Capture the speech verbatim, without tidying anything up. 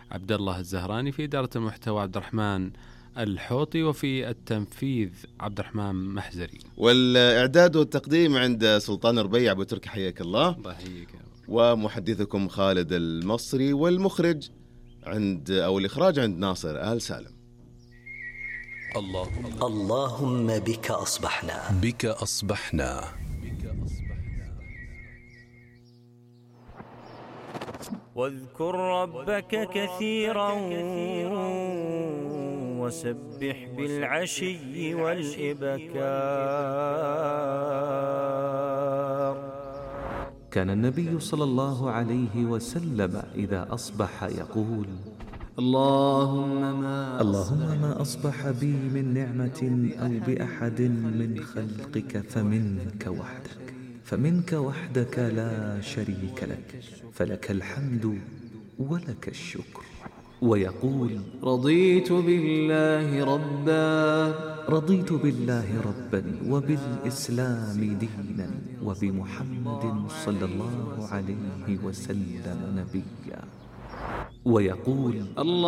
عبد الله الزهراني، في إدارة المحتوى عبد الرحمن الحوطي، وفي التنفيذ عبد الرحمن محزري، والإعداد والتقديم عند سلطان ربيع. أبو تركي حياك الله. الله يحييك. ومحدثكم خالد المصري، والمخرج عند أو الإخراج عند ناصر آل سالم. اللهم اللهم بك أصبحنا بك أصبحنا واذكر ربك كثيرا وسبح بالعشي والإبكار. كان النبي صلى الله عليه وسلم إذا أصبح يقول: اللهم ما اللهم ما أصبح بي من نعمة أو بأحد من خلقك فمنك وحدك فمنك وحدك لا شريك لك، فلك الحمد ولك الشكر. ويقول: رضيت بالله ربا رضيت بالله ربا وبالإسلام دينا وبمحمد صلى الله عليه وسلم نبيا. ويقول: الله